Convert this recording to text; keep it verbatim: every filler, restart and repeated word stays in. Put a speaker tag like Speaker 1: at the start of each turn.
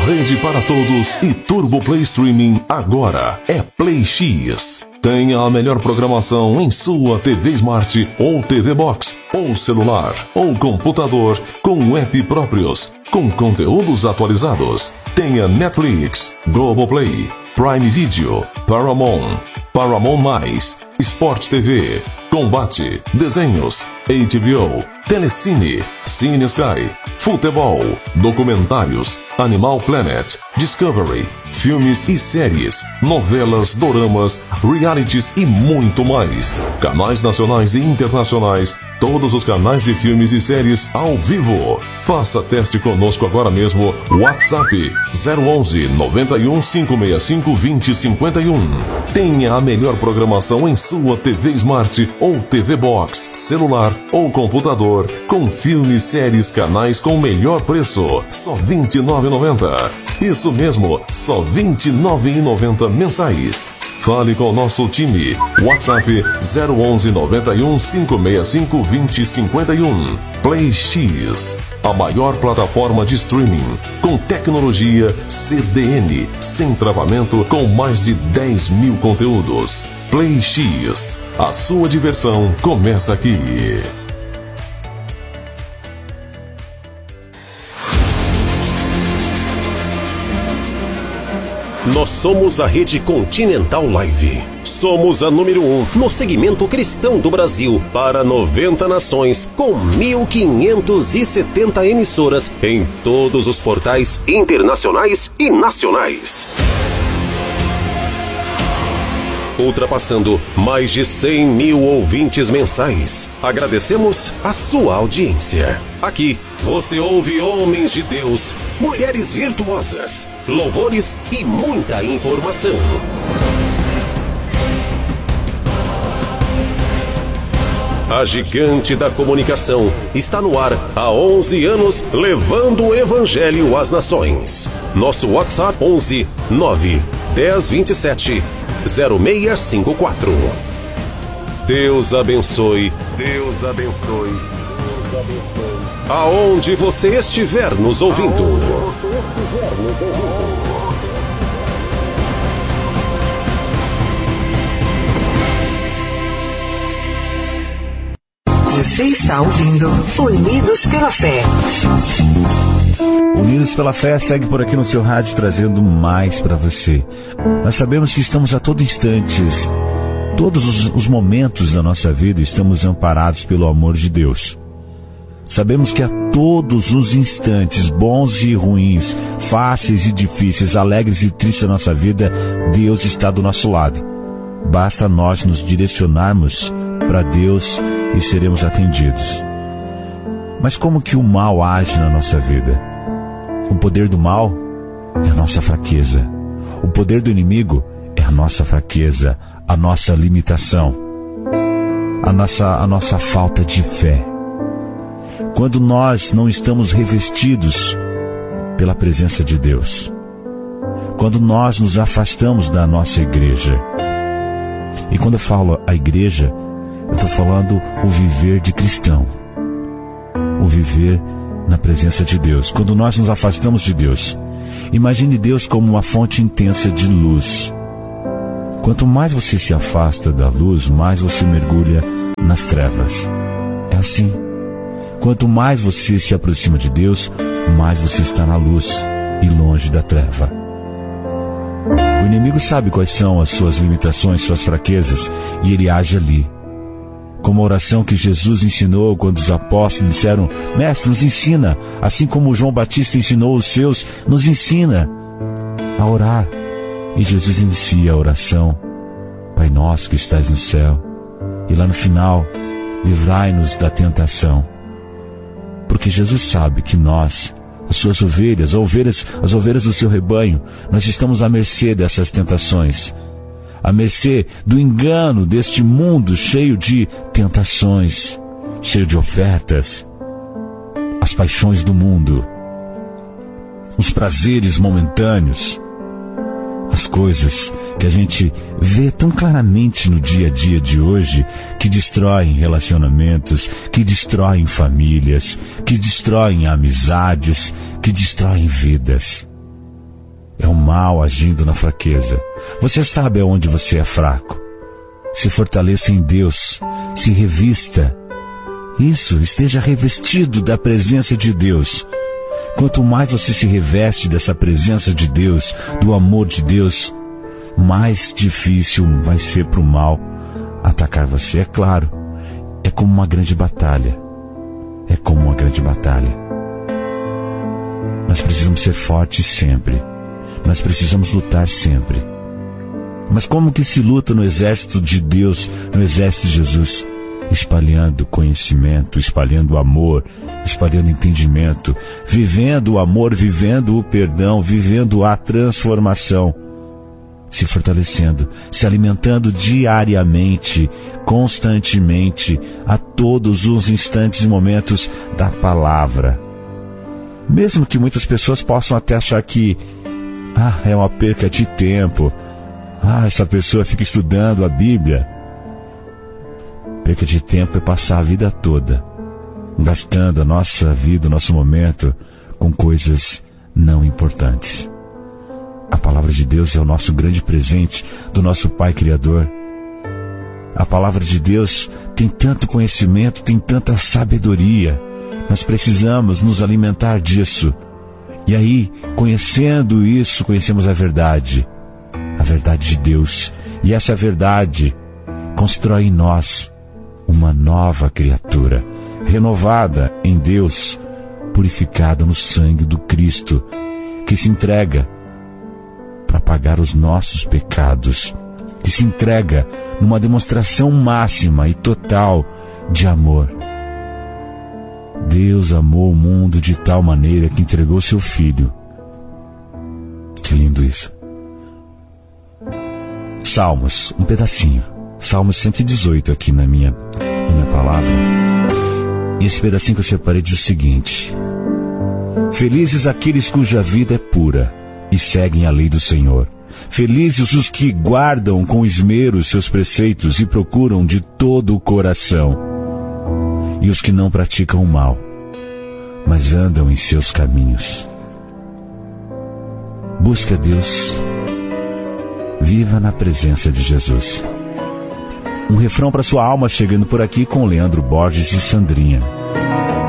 Speaker 1: Rede para Todos e Turbo Play Streaming agora é Play X. Tenha a melhor programação em sua T V Smart ou T V Box, ou celular, ou computador, com app próprios, com conteúdos atualizados. Tenha Netflix, Globoplay, Prime Video, Paramount, Paramount Mais, Sport T V, Combate, Desenhos, H B O, Telecine, Cine Sky, Futebol, Documentários, Animal Planet, Discovery, filmes e séries, novelas, doramas, realities e muito mais. Canais nacionais e internacionais, todos os canais de filmes e séries ao vivo. Faça teste conosco agora mesmo. WhatsApp zero onze, noventa e um, cinco seis cinco, vinte, cinquenta e um. Tenha a melhor programação em sua T V Smart ou T V Box, celular ou computador, com filmes, séries, canais com o melhor preço, só vinte e nove reais e noventa centavos. Isso mesmo, só vinte e nove reais e noventa centavos mensais. Fale com o nosso time. WhatsApp zero onze, noventa e um, cinco seis cinco, vinte, cinquenta e um. Play X, a maior plataforma de streaming, com tecnologia C D N, sem travamento, com mais de dez mil conteúdos. Play X, a sua diversão começa aqui.
Speaker 2: Nós somos a Rede Continental Live. Somos a número um no segmento cristão do Brasil para noventa nações, com mil quinhentas e setenta emissoras em todos os portais internacionais e nacionais. Ultrapassando mais de cem mil ouvintes mensais. Agradecemos a sua audiência. Aqui você ouve homens de Deus, mulheres virtuosas, louvores e muita informação. A gigante da comunicação está no ar há onze anos, levando o evangelho às nações. Nosso WhatsApp onze, nove, dez, vinte e sete, zero seis cinco quatro. Deus abençoe. Deus abençoe. Deus abençoe. Aonde você estiver nos ouvindo.
Speaker 3: Você está ouvindo Unidos pela Fé.
Speaker 4: Unidos pela Fé segue por aqui no seu rádio, trazendo mais para você. Nós sabemos que estamos a todo instante, todos os, os momentos da nossa vida, estamos amparados pelo amor de Deus. Sabemos que a todos os instantes, bons e ruins, fáceis e difíceis, alegres e tristes da nossa vida, Deus está do nosso lado. Basta nós nos direcionarmos para Deus e seremos atendidos. Mas como que o mal age na nossa vida? O poder do mal é a nossa fraqueza. O poder do inimigo é a nossa fraqueza, a nossa limitação, a nossa, a nossa falta de fé. Quando nós não estamos revestidos pela presença de Deus, quando nós nos afastamos da nossa igreja. E quando eu falo a igreja, eu estou falando o viver de cristão, o viver na presença de Deus. Quando nós nos afastamos de Deus, imagine Deus como uma fonte intensa de luz. Quanto mais você se afasta da luz, mais você mergulha nas trevas. É assim. Quanto mais você se aproxima de Deus, mais você está na luz e longe da treva. O inimigo sabe quais são as suas limitações, suas fraquezas, e ele age ali. Como a oração que Jesus ensinou quando os apóstolos disseram: Mestre, nos ensina, assim como João Batista ensinou os seus, nos ensina a orar. E Jesus inicia a oração: Pai nosso que estás no céu. E lá no final, livrai-nos da tentação. Porque Jesus sabe que nós, as suas ovelhas, as ovelhas, as ovelhas do seu rebanho, nós estamos à mercê dessas tentações, à mercê do engano deste mundo cheio de tentações, cheio de ofertas, as paixões do mundo, os prazeres momentâneos, as coisas que a gente vê tão claramente no dia a dia de hoje, que destroem relacionamentos, que destroem famílias, que destroem amizades, que destroem vidas. É o mal agindo na fraqueza. Você sabe aonde você é fraco. Se fortaleça em Deus. Se revista. Isso, esteja revestido da presença de Deus. Quanto mais você se reveste dessa presença de Deus, do amor de Deus, mais difícil vai ser para o mal atacar você. É claro, é como uma grande batalha. É como uma grande batalha. Nós precisamos ser fortes sempre. Nós precisamos lutar sempre. Mas como que se luta no exército de Deus, no exército de Jesus? Espalhando conhecimento, espalhando amor, espalhando entendimento, vivendo o amor, vivendo o perdão, vivendo a transformação, se fortalecendo, se alimentando diariamente, constantemente, a todos os instantes e momentos da palavra. Mesmo que muitas pessoas possam até achar que ah, é uma perca de tempo, ah, essa pessoa fica estudando a Bíblia. Perca de tempo é passar a vida toda gastando a nossa vida, o nosso momento com coisas não importantes. A palavra de Deus é o nosso grande presente do nosso Pai Criador. A palavra de Deus tem tanto conhecimento, tem tanta sabedoria. Nós precisamos nos alimentar disso. E aí, conhecendo isso, conhecemos a verdade. A verdade de Deus. E essa verdade constrói em nós uma nova criatura, renovada em Deus, purificada no sangue do Cristo, que se entrega para pagar os nossos pecados, que se entrega numa demonstração máxima e total de amor. Deus amou o mundo de tal maneira que entregou seu Filho. Que lindo isso. Salmos, um pedacinho. Salmos cento e dezoito aqui na minha, na minha palavra. E esse pedacinho que eu separei diz o seguinte: felizes aqueles cuja vida é pura e seguem a lei do Senhor. Felizes os que guardam com esmero os seus preceitos e procuram de todo o coração. E os que não praticam o mal, mas andam em seus caminhos. Busque a Deus. Viva na presença de Jesus. Um refrão para sua alma chegando por aqui com Leandro Borges e Sandrinha.